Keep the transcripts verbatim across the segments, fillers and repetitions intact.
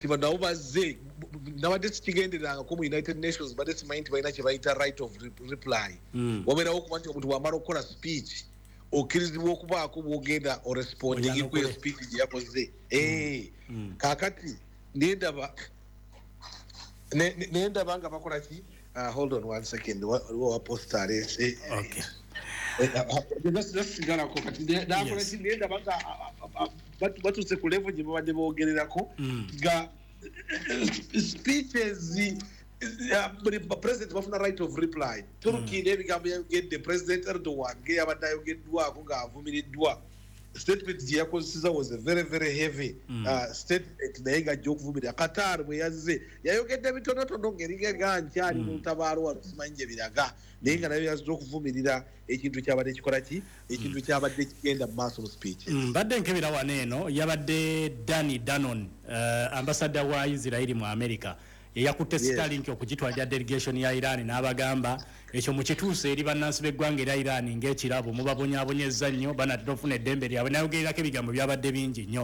tibanda obaze nabadde sikigenderanga ko mu United Nations badde simanyi nti balina kye bayita right of reply waberawo okuba nti omuntu wamala okukola speech okkirizibwa okubaako bwogenda oresponding ku speech gye yakoze kaakati nendaba nendaba nga bakola ki hold on one second wa posta alese sigala ko kati nakola ki nendaba nga batuse ku level gye babadde boogererako nga speeches uh, president bafuna right of reply Turkey n'ebigambo yayogedde president Erdogan ge yabadde ayogeddwako ng'avumiriddwa statement gye yakozesa was a very very heavy mm. uh, statement naye nga ajja okuvumirira Qatar bwe yazze yayogedde bitonotono ng'eringa nga nkyali mu lutabaalo wano simanyi gye biraga naye nga nayo yazze okuvumirira ekintu kyabadde kikola ki ekintu kyabadde kigenda mu maaso mu speech mbadde nkebera wano eno yabadde Danny Danon uh, ambassador wa Israeli mu America yakutte Starlink okugitwalira delegation ya Iran n'abagamba ekyo mu kituuse eri bannansi b'eggwanga erya Iran ng'ekirabo mubabonyaabonyezza nnyo banatera ofuna eddembe lyabwe nayogererako ebigambo byabadde bingi nnyo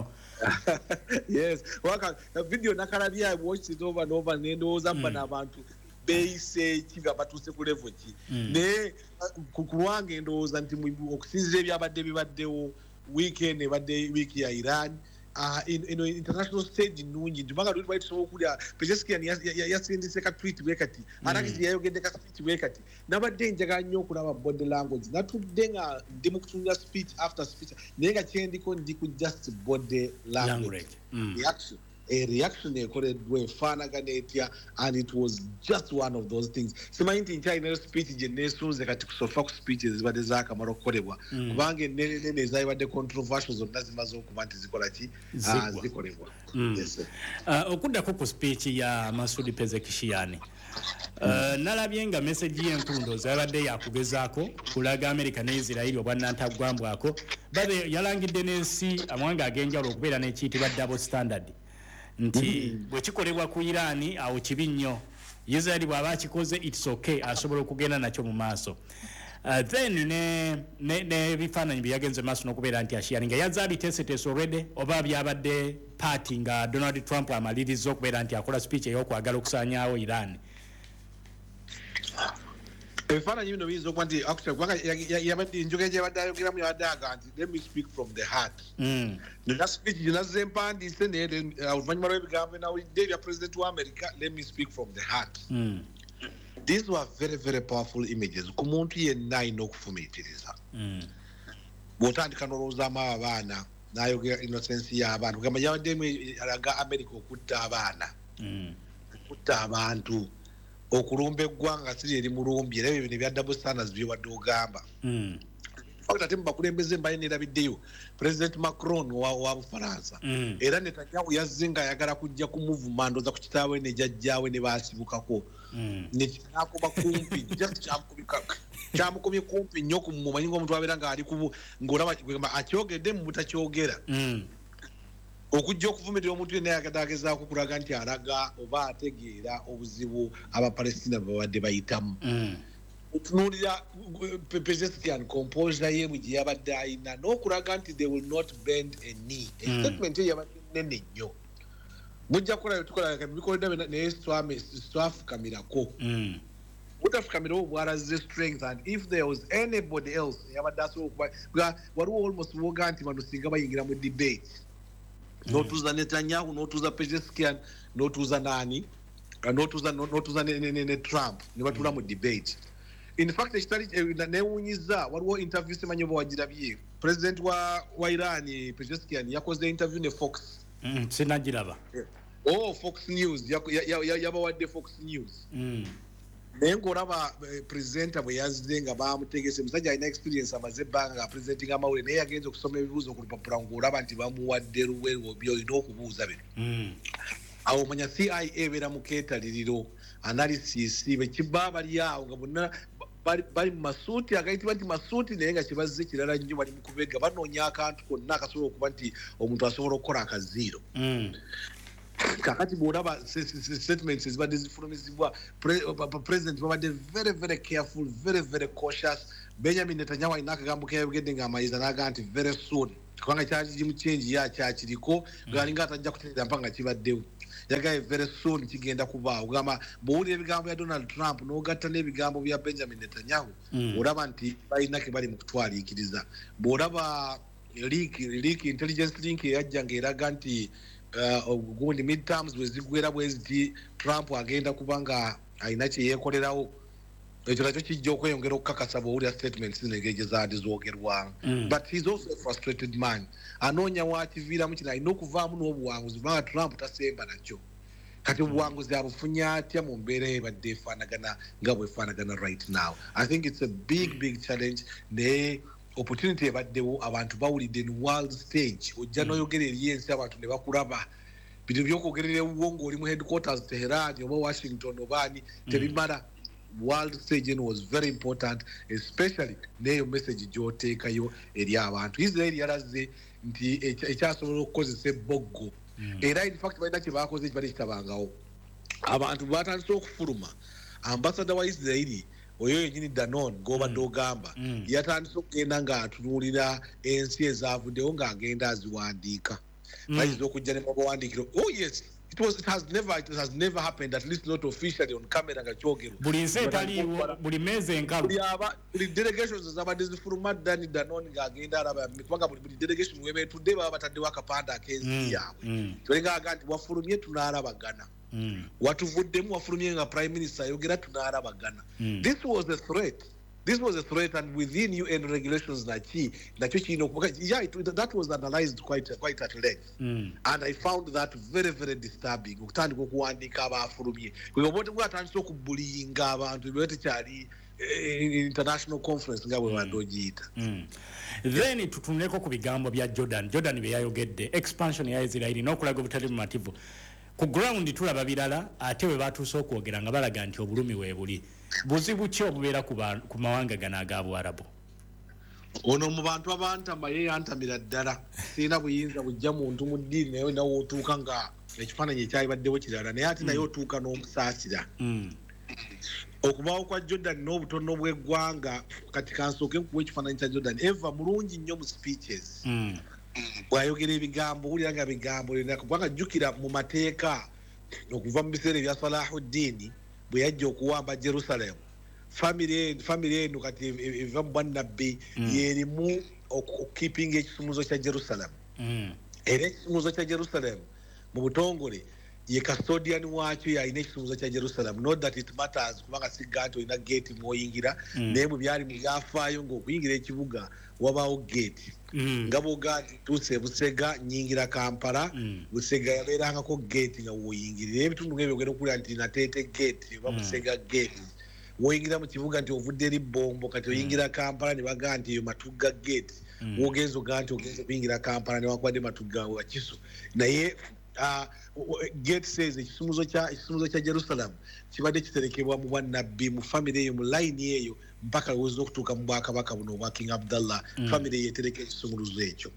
yes waka video nakalabye I watched it over and over n'endowooza mba n'abantu beeyise ki nga batuuse ku level ki naye ku lwange endowooza nti okusinzira ebyabadde bibaddewo weekend ebadde wiiki ya Iran Uh, in, in international stage nungi ndibanga luli bali tusobola okulya Pezeshkian yasindise ka tweet wekati anakiti yayogedde ka speech wekati nabadde njagala nnyo okulaba body language natudde nga ndi mu kutunga speech after speech naye nga kyendiko ndi ku just body language mm. reaction a reaction ekoleddwa efaanagana etya and it was just one of those things simanyi nti nkyalina speech gye neesunze kati kusofa ku speeches zibadde zaakamala okukolebwa kubanga ennene nene ezabadde controversial zonna zimaze okuba nti zikola ki zikolebwa okuddako ku speech ya Masoud Pezeshkian Uh, nalabye nga message y'enkulu ndowooza yabadde yakugezaako kulaga America ne Israel obwannantaggwambwako babe yalangidde n'ensi amawanga ag'enjawulo okubeera n'ekiyitibwa double standard nti bwe kikolebwa ku Iran awo kibi nnyo Israel bw'aba akikoze it's okay asobola okugenda nakyo mu maaso uh, then ne ne, ne bifaananyi bye yagenze maaso n'okubeera nti ashiyaringa yazze abiteeseteese already oba byabadde party nga Donald Trump amaliriza okubeera nti akola speech ey'okwagala okusaanyaawo Iran ebifaananyi bino biyinza okuba nti yabadde enjoga gye yabadde ayogeramu yabadde aga nti let me speak from the heart nena speech gye nazze mpandiise naye oluvannyuma lw'ebigambo enawulidde ebya president wa America let me speak from the heart these were very very powerful images ku muntu yenna alina okufumiitiriza bw'otandika n'olowoozaamu abo abaana n'ayogera innocence y'abaana kugamba yabaddemu alaga America okutta abaana okutta abantu okulumba eggwanga siri eri mulumbi era ebyo bino ebya double standards bye wadde ogamba fakti ate mu bakulembeze mbaye neerabiddeyo president Macron wa, wa Bufaransa era Netanyahu yazze nga ayagala kujja ku movement ndoza ku kitaawe ne jjajjaawe ne baasibukako nekinakuba kumpi just kyamukubika kyamukubye kumpi nnyo ku mumanyi ng'omuntu abeera ng'ali kubu ng'olaba akyogedde mu butakyogera okujja okuvumirira omuntu yenna yagadagezaako kulaga nti alaga oba ategeera obuzibu abapalestina babadde bayitamu otunuulira Pezeshkian composure ye bwe gye yabadde ayina n'okulaga nti they will not bend a knee statement ye yabadde nnene nnyo mujja kukolayo tukolaga bikoledde naye twafukamirako butafukamirawo bwalaze strength and if there was anybody else yabadde asobola okuba waliwo almost woga nti bano singa bayingira mu debate notuza Netanyahu notuza Pezeshkian notuza nani notuza notuza ne, ne, ne, ne Trump ne batula mu debate in fact ekitali newunyiza waliwo interview semanyi oba wagirabye president wa, wa Iran Pezeshkian yakoze interview ne Fox mm, sinagiraba oh Fox News yabawadde Fox News mm. naye ng'olaba presenter bwe yazze nga bamutegese musajja alina experience amaze ebbanga nga presenting amawulire naye yagenza okusoma ebibuuzo ku lupapula ng'olaba nti bamuwadde luwewo byolina okubuuza bino awo manya C I A ebeera mu keetaliriro analysis bekiba bali awo nga bonna bali mu masuuti agayitibwa nti masuuti naye nga kibazze kirala nnyo bali mu kubega banoonya akantu konna akasobola okuba nti omuntu asobola okukola akaziiro kakati bw'olaba statements ezibadde zifulumizibwa president babadde very very careful very very cautious Benjamin Netanyahu alina akagambo keyayogedde ng'amayiza n'agaa nti very soon kubanga kyali kimu kyenji yakyakiriko ng'alinga atajja kutereera mpanga kibaddewo yagaye very soon kigenda kubaawo gamba bw'owulira ebigambo bya Donald Trump n'ogatta n'ebigambo bya Benjamin Netanyahu olaba nti balina ke bali mu kutwaliikiriza bw'olaba leak leak intelligence link eyajja ng'eraga nti gundi midterms bwe ziggwera bwe ziti Trump agenda kubanga alina kye yeekolerawo ekyo nakyo kijja okweyongera okukakasa bw'owulira statements negeje zaadi zoogerwanga but he's also a frustrated man anoonya wakiviiramu kino alina okuvaamu n'obuwanguzi kubanga Trump tasemba nakyo kati obuwanguzi abufunye atya mu mbeera ebadde efaanagana nga bwefaanagana right now. I think it's a big big challenge naye opportunity ebaddewo abantu bawulidde in world stage ojja n'oyogera eri ensi abantu ne bakulaba bintu by'okwogerera ewuwo ng'oli mu headquarters Tehran oba Washington obaani tebimala world stage was very important especially neyo message gy'oteekayo eri abantu. Israel yalaze nti ekyasobola okukozesa ebboggo era in fact balina kye baakoze ekibadde kitabangawo abantu batandise okufuluma ambassador wa Israel oyo yenyini Danon gobadde ogamba yatandise okugenda ng'atunuulira ensi ezavuddewo ng'agenda aziwandiika bayinza okujja ne babawandiikiro oh yes it was it has never it has never happened at least not officially on camera nga kyogero buli nsi etaliiwo buli meezi enkalu buli delegations ezabadde zifuluma ddani Danon ng'agenda alaba kubanga buli delegation webeetudde baba bataddewo akapande ak'ensi yaabwe tolengaga nti wafulumye tunaalabagana watuvuddemu wafulumye nga prime minister ayogera tunaalabagana this was a threat this was a threat and within U N regulations nachi nakyo kirina yeah it, that was analyzed quite quite at length mm. and I found that very very disturbing okutandika okuwandiika abaafulumye kweboti gwatandise okubuliyinga abantu bwete kyali international conference nga bwe bandogiyita then tutunuleko ku bigambo bya Jordan Jordan bye yayogedde expansion ya Israel n'okulaga obutali bumativu ku ground tulaba birala ate we batuuse okwogera nga balaga nti obulumi weebuli buzibu ki obubeera ku mawanga gano ag'Abwarabu ono mu bantu abantama ye yantamira ddala sirina buyinza bujja muntu mu ddiini naye nawe otuuka nga ekifaananyi ekyalibaddewo kirala naye ate naye otuuka n'omusaasira okubaawo kwa Jordan n'obutono bw'eggwanga kati kansooke nkuwa ekifaananyi kya Jordan eva mulungi nnyo mu speeches bw'ayogera ebigambo owulira nga bigambo kubanga jjukira mu mateeka okuva mu biseera ebya Salahuddin bwe yajja okuwamba Jerusalem famire eno kati eva mu bwannabbi yerimu okukeepinga ekisumuzo kya Jerusalem era ekisumuzo kya Jerusalem mu butongole ye custodian wakyo yalina ekisumuzo kya Jerusalem not that it matters kubanga sigga nti olina gate mw'oyingira naye bwe byali mu byafaayo ng'okuyingira ekibuga wabaawo gate nga bwoga nti tuuse e Busega nyingira Kampala Busega yabeerangako gate nga w'oyingirira ebitundu ng'ebyogera okuwulira nti nateete gate oba Busega gate woyingira mu kibuga nti ovudde eri Bombo kati oyingira Kampala ne bagaa nti eyo Matugga gate wogenza ogaa nti ogenza okuyingira Kampala ne wakubadde Matugga Wakiso naye Uh, gate says ekisumuzo kya ekisumuzo kya Jerusalem kibadde kiterekebwa mu bwannabbi mu family eyo mu line eyo mpaka lowooza okutuuka mu bwakabaka buno obwa King Abdallah mm. family yetereka ekisumuluzo ekyo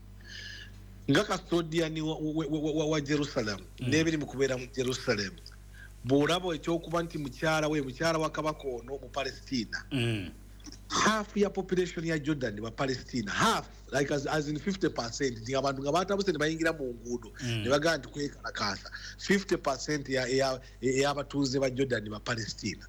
nga custodian wa, wa, wa, wa, wa Jerusalem mm. n'ebiri mu kubeera mu Jerusalem bw'olaba ekyokuba nti mukyala we mukyala wa kabaka ono mu Palestina mm. half ya population ya Jordan wa Palestina half like as, as in fifty percent ndi abantu nga batabuse ne bayingira mu nguudo ne bagaa nti kwekalakaasa fifty percent ya y'abatuuze ba Jordan ba Palestina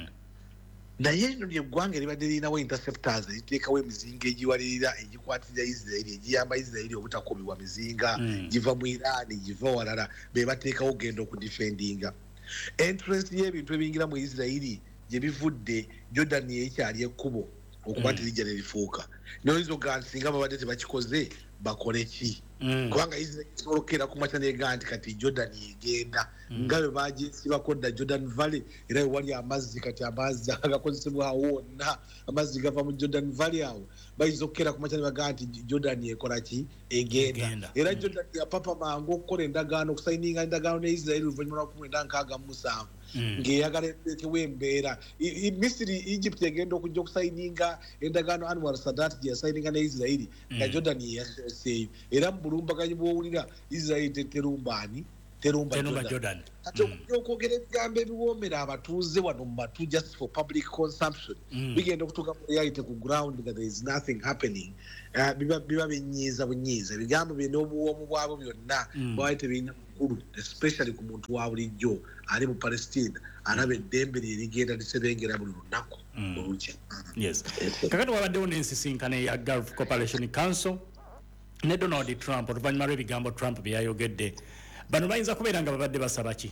naye eno lyeggwanga eribadde lirinawo interceptors eriteekawo emizinga egiwalirira egikwatira Israeli egiyamba Israeli obutakubibwa mizinga giva mu Iran giva walala be bateekawo genda okudefendinga entrance y'ebintu ebiyingira mu Israeli gye bivudde Jordan yekyali ekkubo okuba nti lijja ne lifuuka noyinza ogaa nti singa babadde tebakikoze bakole ki kubanga Israeli esobola okukeera ku makya neegaa nti kati Jordan yegenda nga bwe bagisibako dda Jordan Valley era we wali amazzi kati amazzi agakozesebwa wonna amazzi gava mu Jordan Valley awo bayinza okukeera ku makya ne bagaa nti Jordan yekola ki egenda era Jordan yapapa mangu okukola endagaano okusayininga endagaano ne Israeli oluvannyuma lwa kumi mwenda nkaaga mu musanvu ng'eyagala eteekewo embeera Misiri Egypt egenda okujja okusayininga endagaano Anwar Sadat gye yasayininga ne Israeli nga Jordan ye yasoseeyo era mu bulumbaganyi bw'owulira Israeli terumbaani terumba Jordan ate okwogera ebigambo ebiwoomera abatuuze wano mu matu just for public consumption bigenda okutuuka mu reality ku ground nga there is nothing happening biba binyiiza bunyiiza ebigambo bye n'obuwoomu bwabo byonna bwali tebirina omukulu especially ku muntu wa bulijjo ali mu Palestine alaba eddembe lye ligenda lisebengera buli lunaku olukya. Yes. Kakati wabaddewo n'ensisinkano ya Gulf Cooperation Council ne Donald Trump oluvannyuma lw'ebigambo Trump bye yayogedde. Bano bayinza kubeera nga babadde basaba ki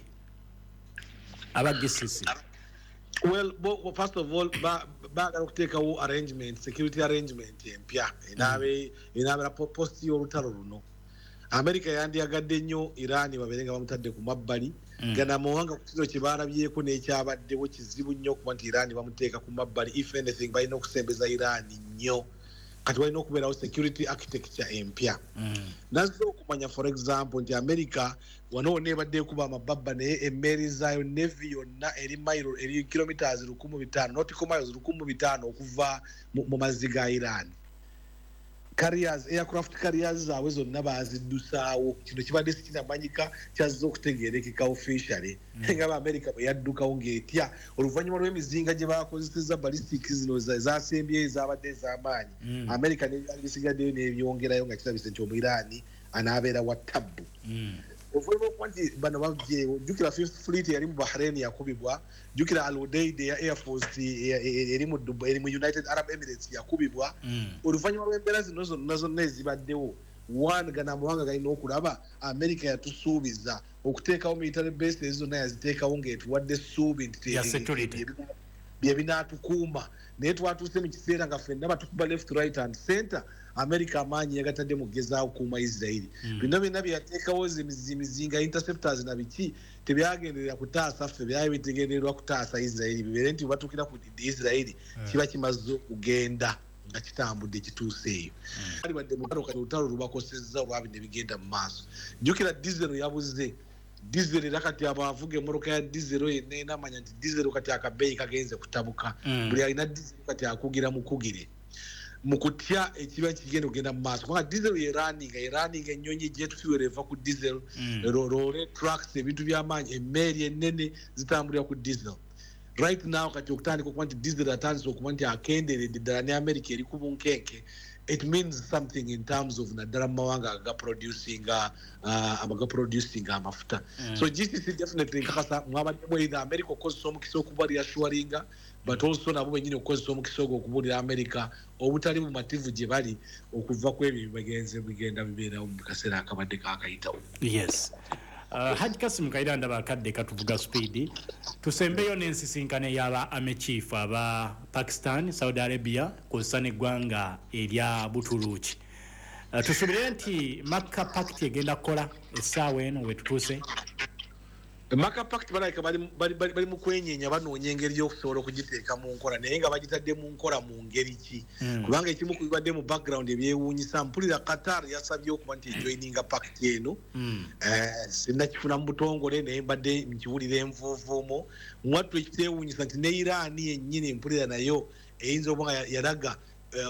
aba G C C? Well, bo, first of all, ba ba okuteekawo arrangement, security arrangement empya enaabe enaabera post y'olutalo luno. America yandiyagadde nnyo Iran babeerenga bamutadde ku mabbali gana muwanga ku kino kye baalabyeko n'ekyabaddewo kizibu nnyo okuba nti Iran bamuteeka ku mabbali. If anything balina okusembeza Iran nnyo kati walina okubeerawo security architecture empya. Nazze okumanya for example nti America wano wonna ebadde ekuba amababba naye emmeeri zaayo nevi yonna eri mailo eri kilometers lukumi bitaano nautical miles lukumi bitaano okuva mu mazzi ga Iran. Carriers, aircraft carriers zaabwe zonna baziddusaawo. Kino kibadde sikinamanyika kyazze okutegeerekeka officially nga America bwe yaddukawo ng'etya oluvannyuma lw'emizinga gye bakozesezza ballistic zino ezasembyeyo ezabadde ez'amaanyi. America n'ebyali bisigaddeyo n'ebyongerayo nga kirabise nti Omuyiraani anaabeera wa ttabbu. Ovulimu okuba nti bano babyewo jjukira fifth fleet yali mu Bahrain yakubibwa, jjukira Al Udeid ya Air Force eri mu eri mu United Arab Emirates yakubibwa. Oluvannyuma lw'embeera zino zonna zonna ezibaddewo one gana amawanga galina okulaba America yatusuubiza okuteekawo military bases zonna yaziteekawo ng'etuwadde essuubi nti bye binaatukuuma naye twatuuse mu kiseera nga ffenna batukuba left right and center. America amaanyi yagatadde mu kugezaawo kuuma Israeli. Bino byonna bye yateekawo emizinga interceptors na biki tebyagenderera kutaasa ffe byali bitegendererwa kutaasa Israeli bibeere nti batuukira ku Israeli kiba kimaze okugenda nga kitambudde kituuseeyo. Bali badde mu kati olutalo lubakosezza olwabi ne bigenda mu maaso. Jjukira diesel yabuze diesel era kati abavuga emmoloka ya diesel yenna enamanya nti diesel kati akabeeyi kagenze kutabuka. Buli alina diesel kati akugira mukugire mu kutya ekiba kigenda kugenda mu maaso kubanga diesel yeraninga eraninga ennyonyi jet fuel eva ku diesel lorole trucks ebintu by'amaanyi emmeeri ennene zitambulira ku diesel. Right now kati okutandika okuba nti diesel atandise okuba nti akenderedde ddala ne America eri ku bunkenke. It means something in terms of naddala mu mawanga agaproducing uh, agaproducing amafuta. So G C C definitely nkakasa mwabaddemu either America okozesa omukisa okuba reassuringa but also nabo bennyini okukozesa omukisa ogwo okubuulira America obutali bumativu gye bali okuva ku ebyo bigenze bigenda bibeerawo mu kaseera akabadde kaakayitawo. Yes. Uh, Haji Kasim Kairanda ndaba akadde katuvuga speed tusembeyo n'ensisinkano y'aba Army Chief aba Pakistan, Saudi Arabia kw'ossa n'eggwanga erya Butuluki. Uh, tusuubire nti Maka Pact egenda kukola essaawa eno we tutuuse. Maka Pact balaika bali bali bali mu kwenyeenya banoonya engeri y'okusobola okugiteeka mu nkola naye nga bagitadde mu nkola mu ngeri ki kubanga ekimu ku bibadde mu background ebyewuunyisa mpulira Qatar yasabye okuba nti joininga pact eno sinnakifuna mu butongole naye mbadde nkiwulira envuuvuumo mwattu ekitewuunyisa nti ne Iran yennyini mpulira nayo eyinza oba nga yalaga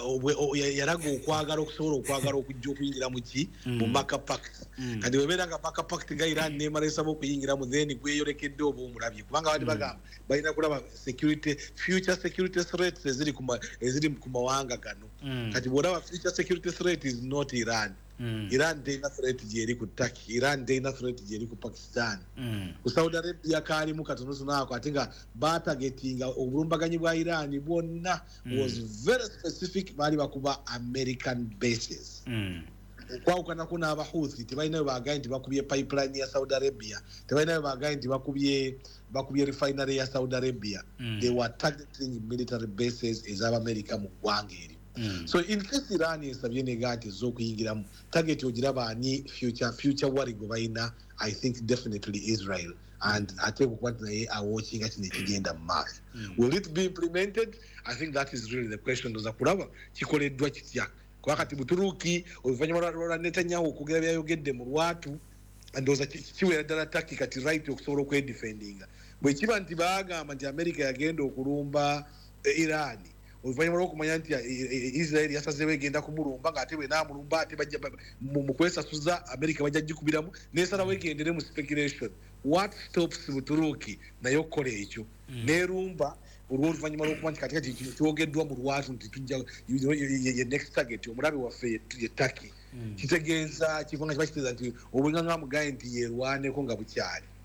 yalaga okwagala okusobola okwagala okujja okuyingira mu ki mu Maka Pact. Kati webeera nga Maka Pact ga Iran n'emala esaba okuyingira mu then gweyolekedde oba omulabye kubanga bali bagamba balina kulaba security future security threats eziri ku mawanga gano. Kati bw'olaba future security threat is not Iran. Mm. Iran teyina threat gyeri ku Turkey, Iran teyina threat gyeri ku Pakistan. Mm. Ku Saudi Arabia kaalimu katonotono ako ate nga batargetinga obulumbaganyi bwa Iran bwonna mm. was very specific baali bakuba American bases. Mm. Kwawukanako n'Abahouthi tebalinayo baagaye nti bakubye pipeline ya Saudi Arabia, tebalinayo baagaye nti bakubye bakubye refinery ya Saudi Arabia. Mm. They were targeting military bases ez'Amerika mu ggwanga eri. Mm. So in case Iran esabye negati z'okuyingiramu target ogiraba ani future future wari gwe balina, I think definitely Israel and ate kukwata naye awatchinga kino ekigenda mu maaso. Will it be implemented? I think that is really the question. Ndoza kulaba kikoleddwa kitya kwa kati Buturuki oluvannyuma lwa Netanyahu okugera byayogedde mu lwatu ndoza kiwera ddala Turkey kati right okusobola okwedefendinga bwe kiba nti baagamba nti America yagenda okulumba Iran oluvannyuma lw'okumanya nti Israel yasazeewo egenda kumulumba ng'ate bwe naamulumba ate bajja mu kwesasuza America bajja gikubiramu n'esalawo egendere mu speculation. What stops Buturuki naye okukola ekyo n'erumba olw'oluvannyuma lw'okuba nti katikati kyogeddwa mu lwatu nti tujja ye next target omulabe waffe ye Turkey kitegeeza kivanga kibakitegeeza nti obwenganga mugaye nti yerwaneko nga bukyali